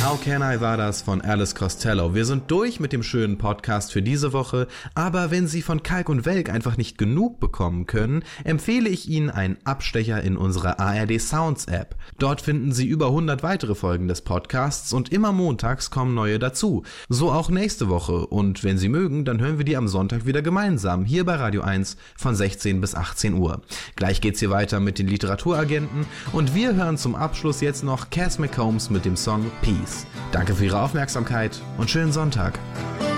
How Can I war das von Alice Costello. Wir sind durch mit dem schönen Podcast für diese Woche, aber wenn Sie von Kalk und Welk einfach nicht genug bekommen können, empfehle ich Ihnen einen Abstecher in unsere ARD Sounds App. Dort finden Sie über 100 weitere Folgen des Podcasts und immer montags kommen neue dazu. So auch nächste Woche und wenn Sie mögen, dann hören wir die am Sonntag wieder gemeinsam hier bei Radio 1 von 16 bis 18 Uhr. Gleich geht's hier weiter mit den Literaturagenten und wir hören zum Abschluss jetzt noch Cass McCombs mit dem Song Peace. Danke für Ihre Aufmerksamkeit und schönen Sonntag.